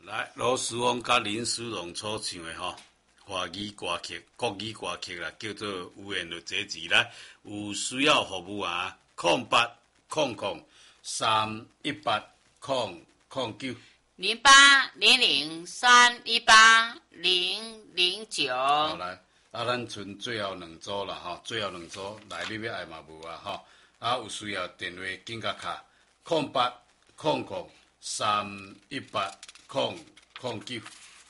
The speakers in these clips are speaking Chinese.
来，罗时丰甲林思荣所唱的华语歌曲、国语歌曲啦，叫做《有缘就坐起来》，有需要服务啊，0800318009。 0800318009。 好来，咱剩最后两组啦最后两组来，你要爱嘛无啊有需要电话紧甲卡0800318009。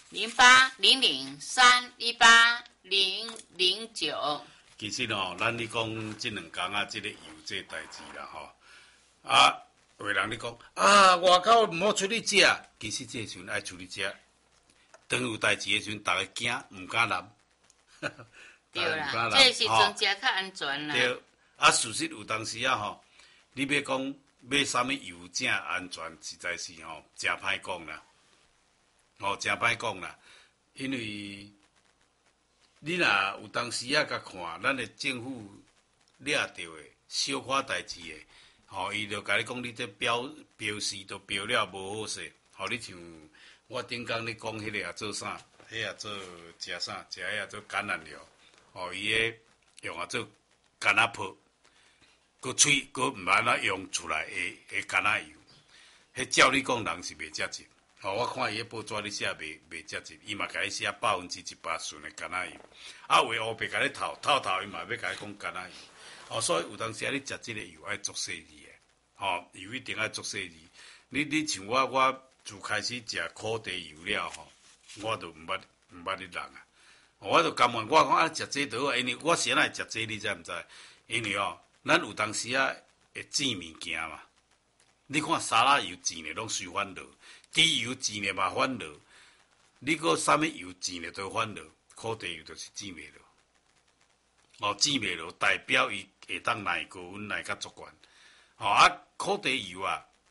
0800318009。 其实咱咧讲这两天这个油这代志啦有的人咧讲外口唔好出去食，其实这时阵爱出去食。当有代志的时阵，大家惊唔敢揽。 对啦，这时阵食较安全啦。 对，事实有当时你要讲买啥物油正安全，实在是真歹讲啦。真歹讲啦，因为你若有当时甲看，咱的政府抓到的小可代志的，伊就甲你讲，你这标示都标了无好势，你像我顶工咧讲迄个做啥，迄个做食啥，食迄个做橄榄油，伊个用做橄榄泡，佮喙佮毋安怎用出来的橄榄油，迄照你讲人是袂接受。我看伊个报纸咧写袂接受，伊嘛甲你写100%纯的橄榄油，为乌白甲你透，伊嘛要甲你讲橄榄油。所以有当时你食即个油爱做细腻的，油一定爱做细腻。你像我自开始食苦茶油了我就毋捌你人啊，我就甘愿我讲食这倒，因为我先来食这，你知毋知？因为咱有当时会煎物件嘛，你看沙拉油煎的拢随反落。猪油煎的嘛反落，你搁啥物油煎的都反落，苦茶油就是煎袂落。煎袂落代表伊会当耐高温耐较足悬。苦茶油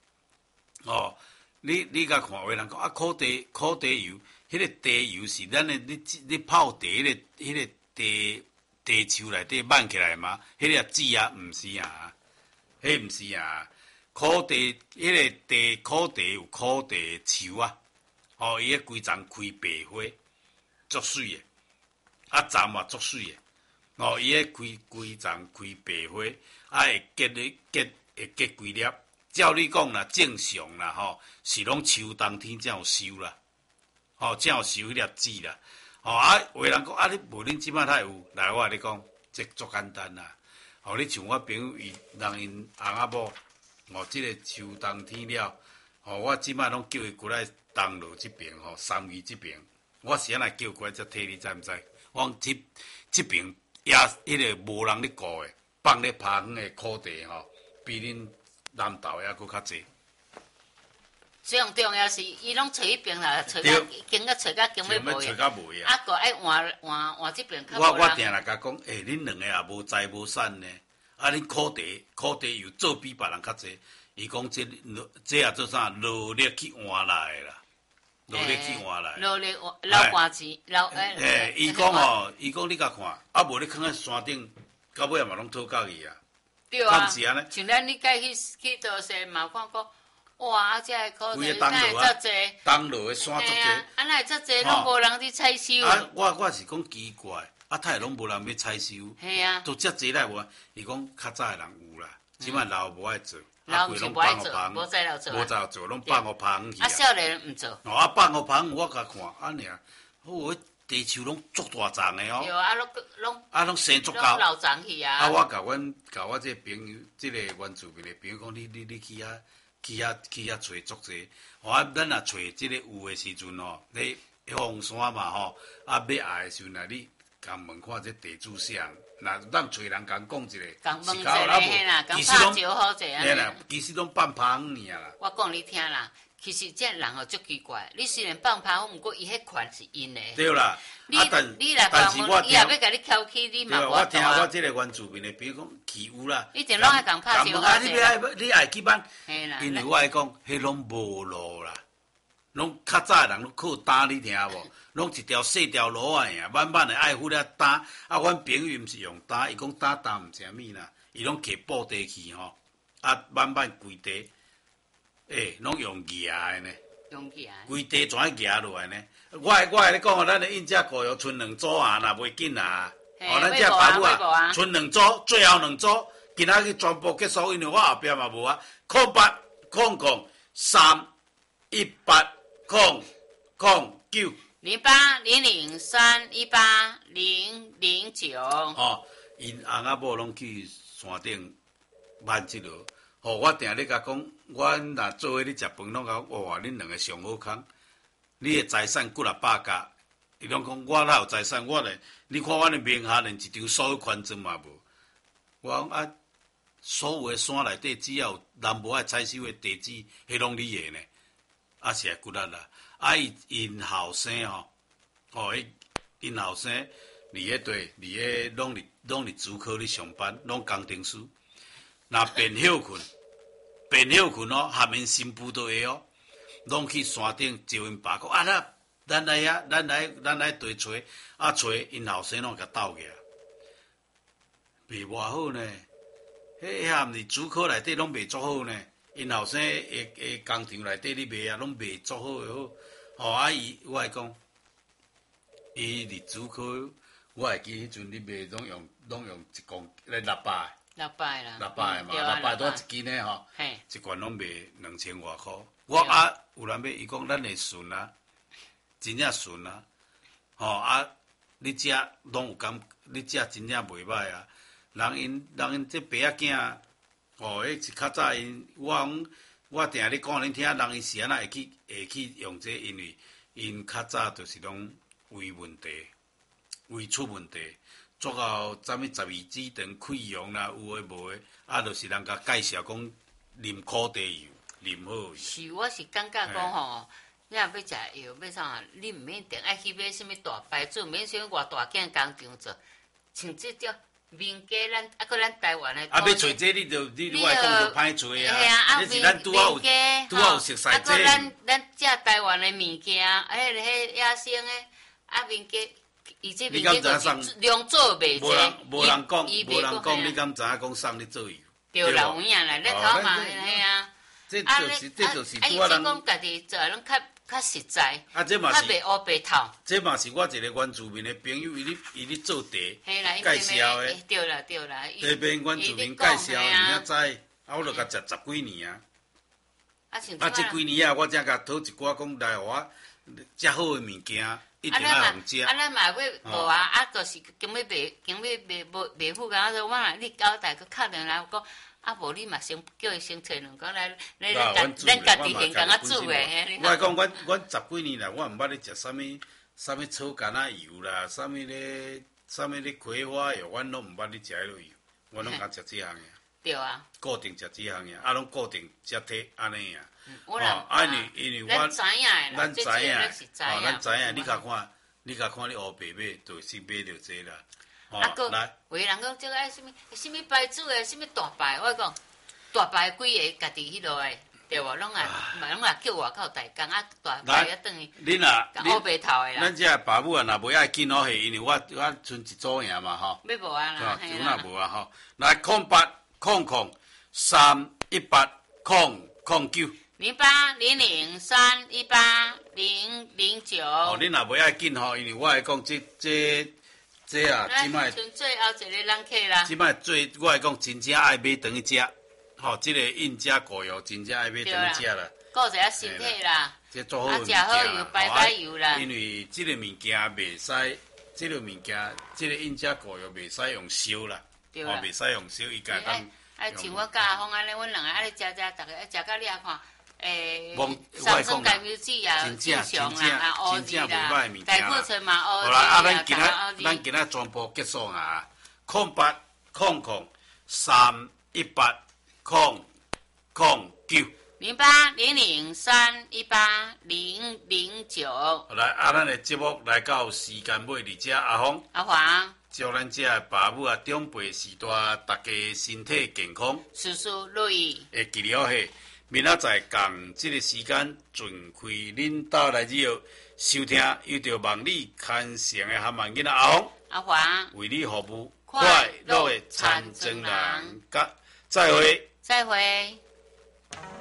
你甲看有人讲苦茶油，迄个茶油是咱的你泡茶迄个茶树内底挽起来嘛？迄个籽毋是啊，迄毋是啊。苦茶，迄个苦茶有苦茶树伊个规丛开白花，足水的，丛嘛足水的，伊个规丛开白花，会结规粒。照你讲啦，正常啦是拢秋冬天才有收啦，才有收迄粒籽啦，有的人讲你无恁即摆才有，来我甲你讲，这足简单啦，你像我朋友因翁仔某。即个秋冬天了，我即摆拢叫伊过来东路即边三义即边，我是安来叫过来才替你知毋知？我讲即边也迄个无人咧顾诶，放咧拍远诶苦茶比恁南投遐佫较济。 最重要是伊拢找迄边啦，找到经到找到经要无找到无啊，佫爱换即边较无人。 我定来甲讲，恁两个也无财无产呢。恁苦茶油做比别人较济，伊讲这也做啥？劳力去换来啦，劳力去换来。 劳力老花钱， 伊讲你甲看，无你囥在山顶，到尾嘛拢讨价去啊。 对啊，像咱你该去倒势嘛，看过，哇，这个苦茶哪会遮济？ 东路的山足济， 哪会遮济？拢无人去采收。 我是讲奇怪。他会拢无人要采收，都遮济来无？伊讲较早的人有啦，即摆老无爱做， 老是无爱做，无在了做， 无在做，拢放互旁去。 少年人毋做。 放互旁，我甲看，安尔，地树拢足大丛的对拢生足高， 老丛去啊。 我甲我这朋友，这个原住民的朋友讲，你去遐找足济，咱若找这个有的时阵你凤山嘛要爱的时阵你。共问看这地主啥？那咱找人共讲一个， 是搞啦无？其实拢招好者啊。 其实拢放旁尔啦。 我讲你听啦，其实这人足奇怪。你虽然放旁，毋过伊迄款是因的。 对啦。 你来放我，伊也要甲你挑起，你嘛我听我这个原住民的，比如讲起有啦。 一定拢爱共拍招好者。 你爱去办？因为我爱讲，迄拢无路啦。拢较早的人拢靠担，你听无？拢一条细条路啊，慢的爱护了担。阮朋友毋是用担，伊讲担毋成物啦，伊拢摕布地去慢慢规地，拢用夯的呢。 用起来， 规地全夹落来呢。我会咧讲咱的印只狗肉剩2组啊，若袂紧啊。咱只爸母啊，剩2组，最后2组，今仔日全部结束，因为我后壁嘛无啊。0800380009。 0800380009。 哦，因翁仔某拢去山顶挽即落。我定咧甲讲，我若做伙咧食饭，拢甲哇，恁2个上好康。你的财产几600家，伊拢讲我哪有财产？你看阮的名下连一张所有权证嘛无。我讲啊，所有的山内底只要有南无爱采收的地址，迄拢你的呢，啊是会骨力啦。啊，因后生吼，因后生伫咧拢伫竹科咧上班，拢工程师。若变休困哦，含因新妇都会哦。拢去山顶招因爸讲啊，咱来地找，找因后生拢甲斗去啊，卖偌好呢。迄毋是主科内底拢卖足好呢，因后生诶工厂内底咧卖啊，拢卖足好诶好。我会讲，伊伫主科，我会记迄阵咧卖拢用一公咧600啦，600嘛，600多一斤呢吼，一罐拢卖2000外箍。我有人要伊讲咱会顺啊，真正顺啊，你食拢有感，你食真正袂歹啊。人因这爸仔囝，迄是较早因，我定咧讲恁听，人因是安那会去用这，因为因较早就是拢胃出问题，做到啥物12指肠溃疡啦，有诶无诶，就是人甲介绍讲啉苦茶油。 是，我是感觉讲吼，你若要食药，要啥？你毋免定爱去买什么大牌子，毋免什么偌大间工厂做，像这种民家咱台湾的。 要找这你我讲就歹找啊。你是咱拄好有熟悉这。 咱食台湾的物件，迄野生的民家，伊这民家就是量做袂济。 无人讲，你敢知影讲送你做油？ 对啦，有影啦，日头嘛，嘿啊。 这就是拄啊人讲家己做拢较实在， 这嘛是较袂乌白透。 这嘛是我一个原住民的朋友，伊咧做茶介绍的。 对啦。 这边原住民介绍，你才知。我著甲食10几年啊。这几年我才甲讨一寡讲来，我食好的物件一定要用食。 咱嘛要无啊，就是今日卖富讲说，我你交代佮敲电话讲。无你嘛先叫伊先找2工来，咱家己现工煮诶。 我讲，阮10几年来，我毋捌咧食啥物草柑仔油啦，啥物咧葵花油，阮拢毋捌咧食迄落油，我拢敢食这项诶。 对啊。 固定食这项诶，拢固定食体安尼啊。因为咱知影诶啦， 咱知影，你甲看，你乌白买，就是买着这啦。 来，有人讲这个什么牌子的，什么大牌，我讲大牌几个家己迄落的，对无？拢也叫外口代工，大牌啊等于乌白头的啦。 咱这爸母啊，若袂爱紧好因为我剩一组尔嘛吼。 要无啊啦， 有若无啊吼。来0800318009。 0800318009。 你若袂爱紧吼，因为我会讲这啊，即摆剩最后一个人客啦。 即摆我会讲真正爱买等去食，即个印加果油真正爱买等去食啦。 顾一下身体啦。 这做好物件。 食好油，摆油啦。 因为即个物件袂使，即个印加果油袂使用烧啦，袂使用烧，伊家当。 像我甲阿峰安尼，阮两个安尼食，逐个食到你啊看。三酸甘油脂啊，正常啦，乌字啦，胆固醇嘛，乌字啦， 咱今仔全部结束啊！0800318009。 0800318009。 来，咱的节目来到时间尾，伫遮阿峰、 阿华， 祝咱遮爸母啊长辈时代，大家身体健康， 事事如意， 会记了嘿。明仔载共这个时间，尽开恁兜来收听，又着望你牵成的含慢囡仔阿峰、 阿华为你服务，快乐的参政人，再会。